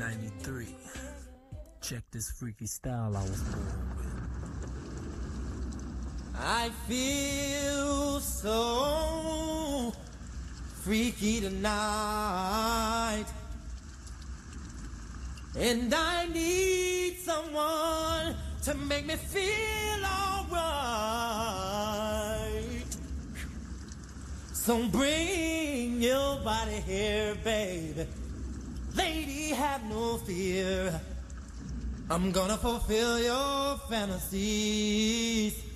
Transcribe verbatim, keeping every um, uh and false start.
ninety-three. Check this freaky style I was born with. I feel so freaky tonight, and I need someone to make me feel alright. So bring your body here, baby. Lady, have no fear. I'm gonna fulfill your fantasies.